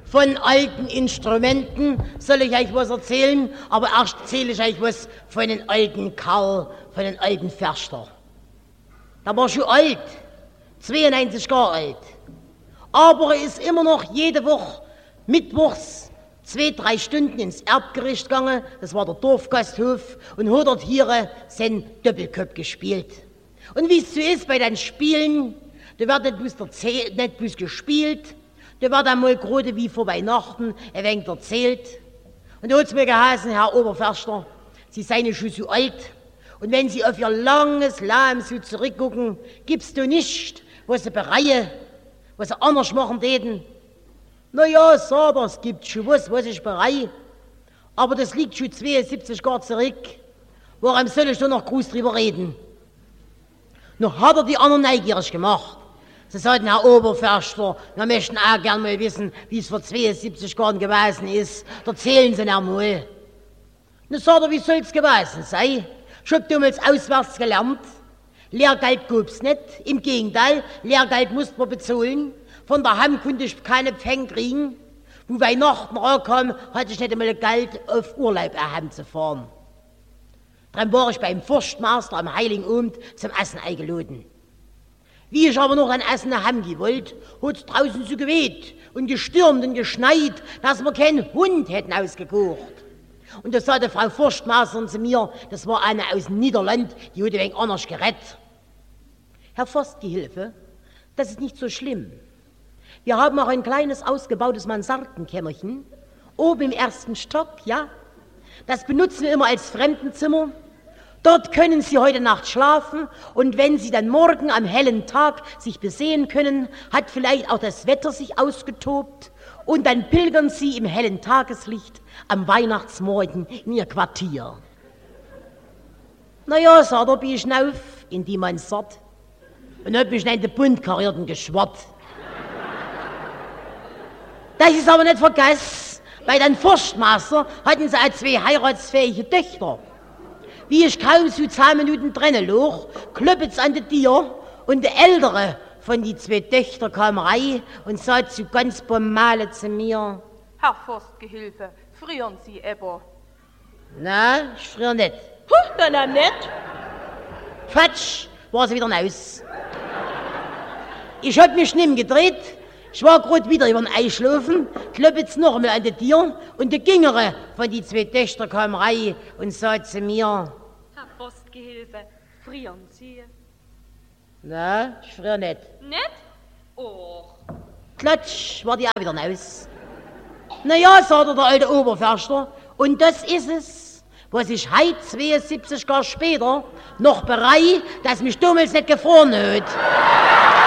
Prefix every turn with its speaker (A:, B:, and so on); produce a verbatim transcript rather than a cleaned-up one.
A: von alten Instrumenten soll ich euch was erzählen, aber erst erzähle ich euch was von den alten Karl, von den alten Förster. Der war schon alt, zweiundneunzig Jahre alt, aber er ist immer noch jede Woche mittwochs zwei, drei Stunden ins Erbgericht gegangen, das war der Dorfgasthof, und hat dort hier sein Doppelkopf gespielt. Und wie es so ist bei den Spielen, da wird nicht bloß, erzähl- nicht bloß gespielt, da wird einmal gerade wie vor Weihnachten ein wenig erzählt. Und da hat es mir geheißen, Herr Oberförster, Sie seien schon so alt, und wenn Sie auf Ihr langes Leben so zurückgucken, gibt's da nicht, was Sie bereuen, was Sie anders machen täten. Na ja, Saber, es gibt schon was, was ich bereue, aber das liegt schon zweiundsiebzig Jahre zurück. Warum soll ich da noch groß drüber reden? Noch hat er die anderen neugierig gemacht. Sie sagten, Herr Oberförster, wir möchten auch gern mal wissen, wie es vor zweiundsiebzig Jahren gewesen ist. Erzählen Sie mir mal. Dann sagt er, wie soll es gewesen sein? Ich hab damals auswärts gelernt. Lehrgeld gab's nicht. Im Gegenteil, Lehrgeld musste man bezahlen. Von der Hand konnte ich keine Pfennig kriegen. Wo Weihnachten rankam, hatte ich nicht einmal Geld, auf Urlaub erheim zu fahren. Dann war ich beim Forstmeister am Heiligen Abend zum Essen eingeladen. Wie ich aber noch ein Essen daheim gewollt, hat es draußen so geweht und gestürmt und geschneit, dass wir keinen Hund hätten ausgekocht. Und da sagte Frau Forstmeisterin zu mir, das war eine aus Niederland, die hat ein wenig anders gerettet. Herr Forstgehilfe, das ist nicht so schlimm. Wir haben auch ein kleines ausgebautes Mansardenkämmerchen, oben im ersten Stock, ja. Das benutzen wir immer als Fremdenzimmer. Dort können Sie heute Nacht schlafen, und wenn Sie dann morgen am hellen Tag sich besehen können, hat vielleicht auch das Wetter sich ausgetobt, und dann pilgern Sie im hellen Tageslicht am Weihnachtsmorgen in Ihr Quartier. Na ja, sagt er, bin ich hinauf in die Mansard und hab mich in den bunt karierten geschwart. Das ist aber nicht vergessen, bei den Forstmeister hatten sie auch zwei heiratsfähige Töchter. Wie ich kaum so zehn Minuten drinnen lag, klopft's an der Tür, und der ältere von die zwei Töchter kam rein und sagte so ganz bomale zu mir:
B: Herr Forstgehilfe, frieren Sie aber?
A: Na, ich friere nicht.
B: Huh, dann am nicht.
A: Quatsch, war sie wieder raus. Ich hab mich nimm gedreht, ich war grad wieder über den Einschlafen, klopft's noch einmal an der Tür, und der Gingere von die zwei Töchter kam rein und sagte zu mir:
B: Herr Forstgehilfe, frieren Sie?
A: Na, ich friere nicht.
B: Nicht? Och.
A: Klatsch, war die auch wieder raus. Na ja, sagte der alte Oberförster, und das ist es, was ich heute, zweiundsiebzig Jahre später, noch bereue, dass mich damals nicht gefroren hat.